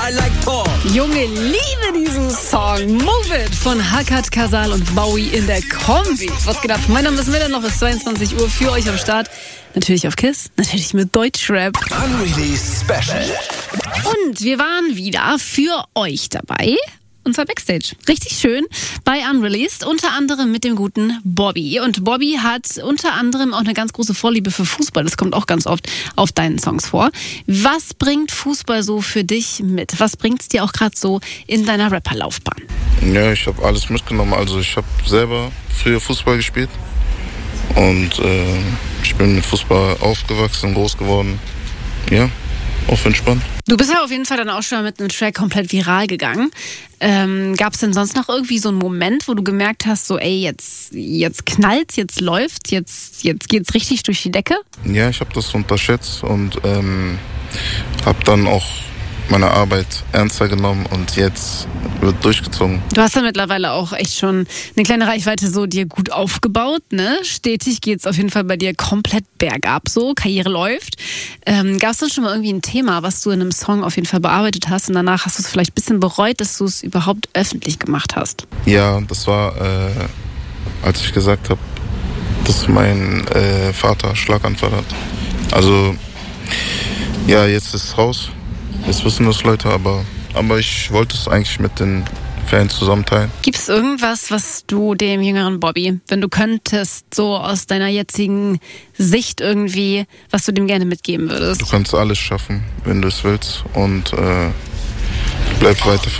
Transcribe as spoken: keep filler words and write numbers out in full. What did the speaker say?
I like talk. Junge, liebe diesen Song. Move It von Hakat, Kasal und Bowie in der Kombi. Was geht ab? Mein Name ist Miller, noch bis zweiundzwanzig Uhr für euch am Start. Natürlich auf KISS, natürlich mit Deutschrap. Unreleased Special. Und wir waren wieder für euch dabei. Und zwar Backstage. Richtig schön bei Unreleased, unter anderem mit dem guten Bobby. Und Bobby hat unter anderem auch eine ganz große Vorliebe für Fußball. Das kommt auch ganz oft auf deinen Songs vor. Was bringt Fußball so für dich mit? Was bringt es dir auch gerade so in deiner Rapperlaufbahn? Ja, ich habe alles mitgenommen. Also ich habe selber früher Fußball gespielt. Und äh, ich bin mit Fußball aufgewachsen, groß geworden. Ja, auf entspannt. Du bist ja auf jeden Fall dann auch schon mal mit einem Track komplett viral gegangen. Ähm, Gab es denn sonst noch irgendwie so einen Moment, wo du gemerkt hast, so ey, jetzt, jetzt knallt's, jetzt läuft's, jetzt, jetzt geht's richtig durch die Decke? Ja, ich habe das unterschätzt und ähm, habe dann auch meine Arbeit ernster genommen und jetzt wird durchgezogen. Du hast ja mittlerweile auch echt schon eine kleine Reichweite so dir gut aufgebaut, ne? Stetig geht's auf jeden Fall bei dir komplett bergab so, Karriere läuft. Ähm, Gab es denn schon mal irgendwie ein Thema, was du in einem Song auf jeden Fall bearbeitet hast und danach hast du es vielleicht ein bisschen bereut, dass du es überhaupt öffentlich gemacht hast? Ja, das war, äh, als ich gesagt habe, dass mein äh, Vater Schlaganfall hat. Also, ja, jetzt ist es raus. Jetzt wissen das Leute, aber, aber ich wollte es eigentlich mit den Fans zusammenteilen. Gibt es irgendwas, was du dem jüngeren Bobby, wenn du könntest, so aus deiner jetzigen Sicht irgendwie, was du dem gerne mitgeben würdest? Du kannst alles schaffen, wenn du es willst und äh, bleib weiter